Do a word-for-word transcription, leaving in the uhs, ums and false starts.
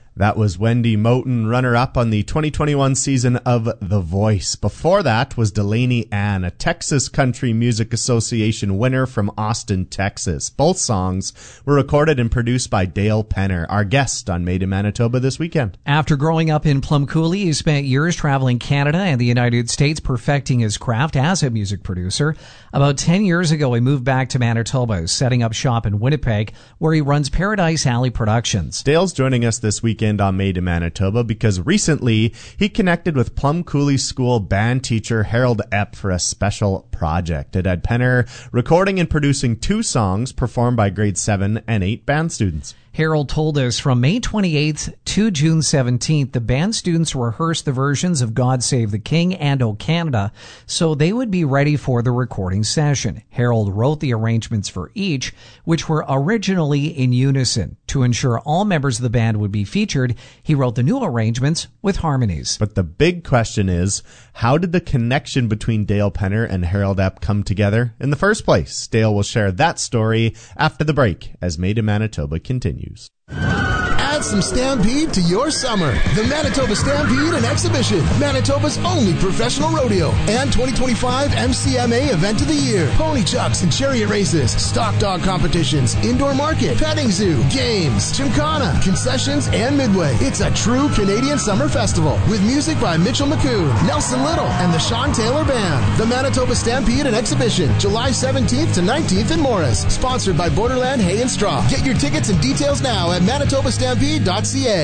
That was Wendy Moten, runner-up on the twenty twenty-one season of The Voice. Before that was Delaney Ann, a Texas Country Music Association winner from Austin, Texas. Both songs were recorded and produced by Dale Penner, our guest on Made in Manitoba this weekend. After growing up in Plum Coulee, he spent years traveling Canada and the United States perfecting his craft as a music producer. About ten years ago, he moved back to Manitoba, setting up shop in Winnipeg, where he runs Paradise Alley Productions. Dale's joining us this weekend on Made in Manitoba because recently he connected with Plum Coulee School band teacher Harold Epp for a special project. It had Penner recording and producing two songs performed by grade seven and eight band students. Harold told us from May twenty-eighth to June seventeenth, the band students rehearsed the versions of God Save the King and O Canada so they would be ready for the recording session. Harold wrote the arrangements for each, which were originally in unison. To ensure all members of the band would be featured, he wrote the new arrangements with harmonies. But the big question is, how did the connection between Dale Penner and Harold Epp come together in the first place? Dale will share that story after the break as Made in Manitoba continues. Add some Stampede to your summer. The Manitoba Stampede and Exhibition, Manitoba's only professional rodeo and twenty twenty-five M C M A Event of the Year. Pony chucks and chariot races, stock dog competitions, indoor market, petting zoo, games, gymkhana, concessions, and midway. It's a true Canadian summer festival with music by Mitchell McCoon, Nelson Little, and the Sean Taylor Band. The Manitoba Stampede and Exhibition, July seventeenth to nineteenth in Morris. Sponsored by Borderland Hay and Straw. Get your tickets and details now at manitoba stampede dot c a.